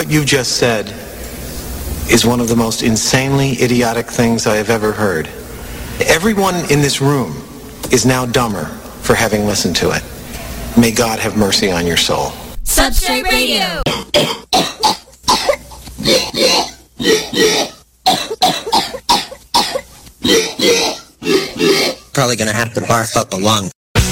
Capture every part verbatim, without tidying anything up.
What you just said is one of the most insanely idiotic things I have ever heard. Everyone in this room is now dumber for having listened to it. May God have mercy on your soul. Substrate Radio. Probably gonna have to barf up a lung.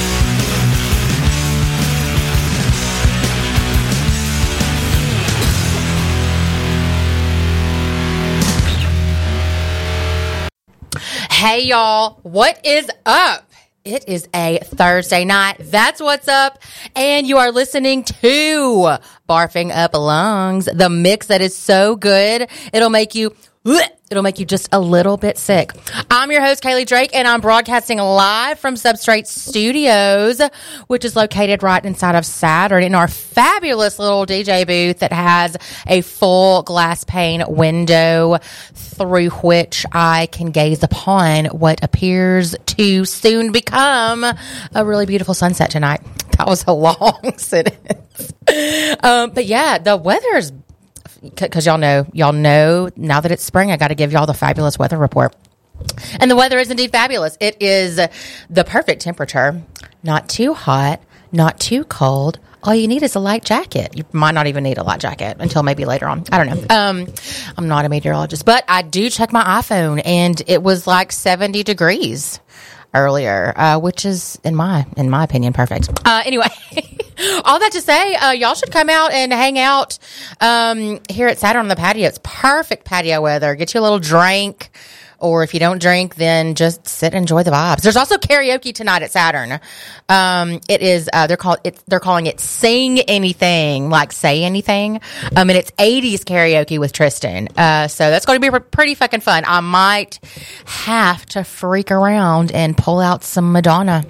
Hey y'all, what is up? It is a Thursday night. That's what's up. And you are listening to Barfing Up Lungs, the mix that is so good, it'll make you, it'll make you just a little bit sick. I'm your host, Kaylee Drake, and I'm broadcasting live from Substrate Studios, which is located right inside of Saturn in our fabulous little D J booth that has a full glass pane window through which I can gaze upon what appears to soon become a really beautiful sunset tonight. That was a long sentence. Um, but yeah, the weather's, because y'all know, y'all know now that it's spring, I got to give y'all the fabulous weather report. And the weather is indeed fabulous. It is the perfect temperature. Not too hot, not too cold. All you need is a light jacket. You might not even need a light jacket until maybe later on. I don't know. Um, I'm not a meteorologist, but I do check my iPhone, and it was like seventy degrees earlier, uh, which is, in my in my opinion, perfect. Uh, anyway, all that to say, uh, y'all should come out and hang out um, here at Saturn on the patio. It's perfect patio weather. Get you a little drink. Or if you don't drink, then just sit and enjoy the vibes. There's also karaoke tonight at Saturn. Um, it is uh, they're called it's, they're calling it Sing Anything, like say anything. Um, and it's eighties karaoke with Tristan. Uh, so that's going to be pretty fucking fun. I might have to freak around and pull out some Madonna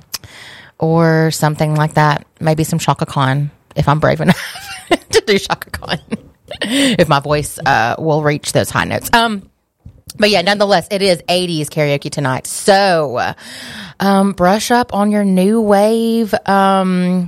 or something like that. Maybe some Chaka Khan if I'm brave enough to do Chaka Khan. If my voice uh, will reach those high notes. Um. But yeah, nonetheless, it is eighties karaoke tonight. So, um, brush up on your new wave, um,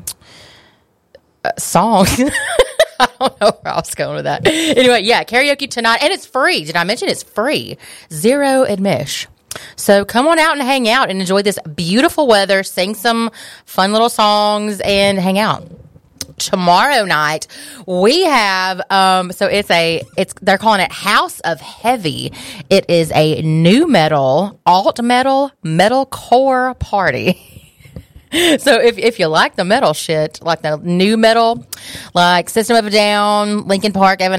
uh, song. I don't know where I was going with that. Anyway, yeah, karaoke tonight. And it's free. Did I mention it's free? Zero admission. So come on out and hang out and enjoy this beautiful weather, sing some fun little songs, and hang out. Tomorrow night we have um so it's a it's they're calling it House of Heavy. It is a new metal, alt metal, metalcore party. So if if you like the metal shit, like the new metal, like System of a Down, Linkin Park, Evan